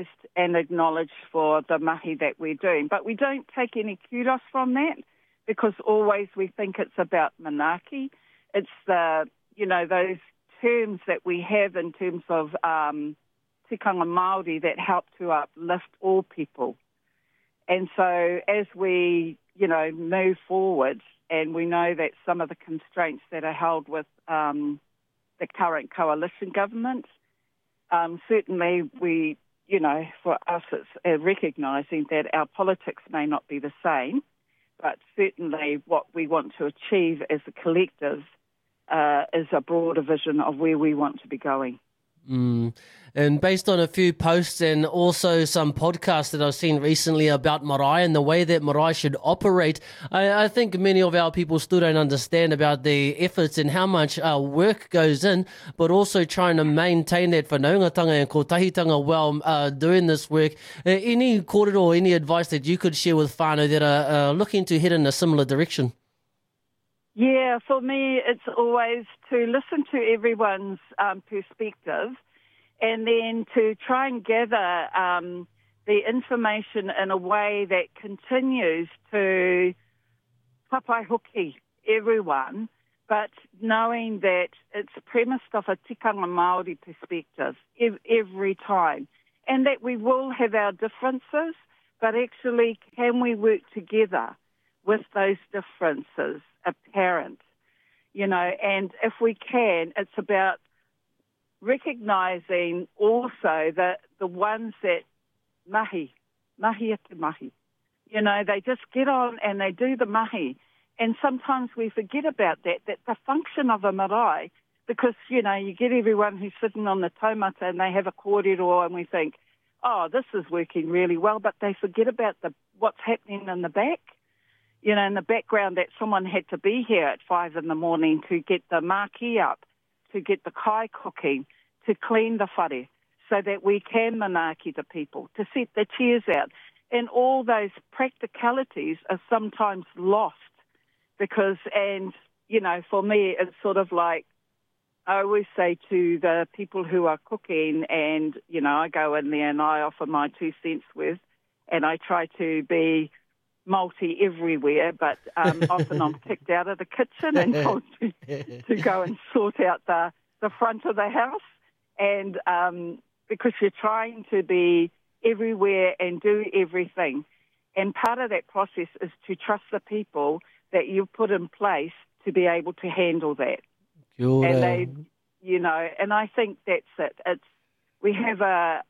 and acknowledged for the mahi that we're doing. But we don't take any kudos from that because always we think it's about manaaki. It's those terms that we have in terms of tikanga Māori that help to uplift all people. And so as we, move forward, and we know that some of the constraints that are held with the current coalition government, certainly we, for us it's recognising that our politics may not be the same, but certainly what we want to achieve as a collective is a broader vision of where we want to be going. And based on a few posts and also some podcasts that I've seen recently about marae and the way that marae should operate, I think many of our people still don't understand about the efforts and how much work goes in, but also trying to maintain that whanaungatanga and kotahitanga while doing this work. Any kōrero or any advice that you could share with whānau that are looking to head in a similar direction? Yeah, for me, it's always to listen to everyone's perspective and then to try and gather the information in a way that continues to whapaihoki everyone, but knowing that it's premised off a tikanga Māori perspective every time, and that we will have our differences, but actually can we work together with those differences apparent, and if we can, it's about recognising also the ones that mahi ake mahi. They just get on and they do the mahi. And sometimes we forget about that the function of a marae, because, you get everyone who's sitting on the taumata and they have a kōrero and we think, oh, this is working really well, but they forget about what's happening in the back. In the background that someone had to be here at 5 a.m. to get the maki up, to get the kai cooking, to clean the whare, so that we can manaaki the people, to set the chairs out. And all those practicalities are sometimes lost because, for me, it's sort of like, I always say to the people who are cooking and, I go in there and I offer my 2 cents worth and I try to be multi everywhere, but often I'm kicked out of the kitchen and told to go and sort out the front of the house. And because you're trying to be everywhere and do everything. And part of that process is to trust the people that you've put in place to be able to handle that. Kia ora. And they, and I think that's it. We have a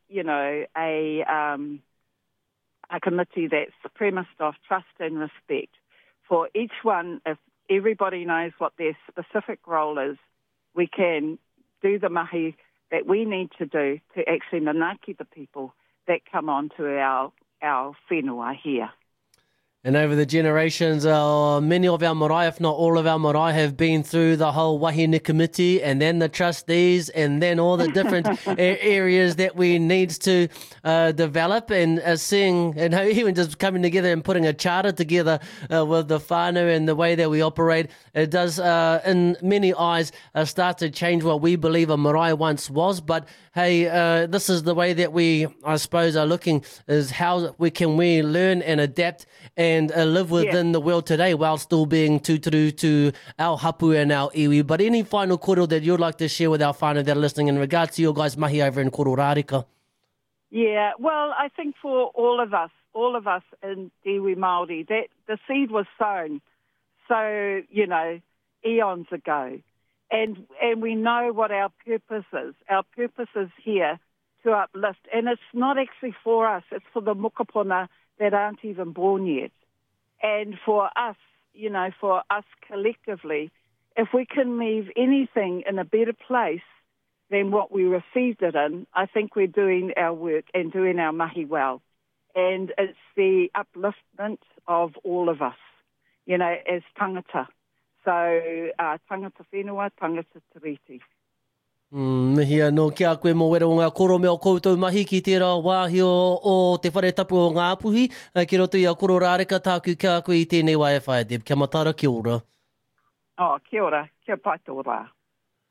committee that's premised off trust and respect for each one. If everybody knows what their specific role is, we can do the mahi that we need to do to actually manaaki the people that come on to our whenua here. And over the generations, many of our marae, if not all of our marae, have been through the whole wahine committee and then the trustees and then all the different areas that we need to develop and seeing, and even just coming together and putting a charter together with the whānau and the way that we operate. It does, in many eyes, start to change what we believe a marae once was. But hey, this is the way that we, I suppose, are looking, is how can we learn and adapt and live within the world today while still being tūturu to our hapu and our iwi. But any final kōrero that you'd like to share with our whānau that are listening in regard to your guys' mahi over in Kororareka? Yeah, well, I think for all of us in Iwi Māori, that the seed was sown so, eons ago. And we know what our purpose is. Our purpose is here to uplift. And it's not actually for us. It's for the mokopuna that aren't even born yet. And for us, for us collectively, if we can leave anything in a better place than what we received it in, I think we're doing our work and doing our mahi well. And it's the upliftment of all of us, as tangata. So, tangata whenua, tangata tiriti. Mihia no kia koe mo wera o ngā koro mea o koutou mahi ki tērā wāhi o te whare tapu o ngā apuhi. Ki roto i a Kororareka, tāku kia koe I tēnei wā e whae, Deb. Kia matara, kia ora. Oh, kia ora. Kia pai tō rā.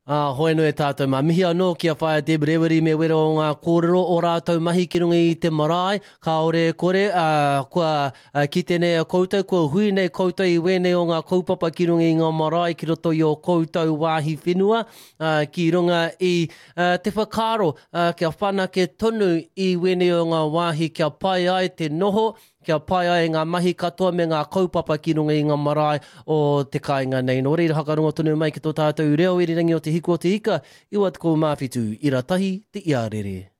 Hoi no e tātou mā. Mihi anō kia whaia te breweri me wera o ngā kōrero o rātou mahi ki runga i te marae. Ka ore kore, kua ki tēnei a koutou, kua hui nei koutou i wēnei o ngā kaupapa ki runga i ngā marae ki roto i o koutou wāhi whenua, ki runga i te whakaro, kia whanake tonu i wēnei o ngā wāhi kia pai ai te noho, kia pai ai ngā mahi katoa me ngā kaupapa ki runga i ngā marae o te kāinga nei. Nō reira hakarongo tonu mai ki tō tātou reo irirangi o te hiku o te hika, iwa te kou mawhitu, ira tahi te iarere.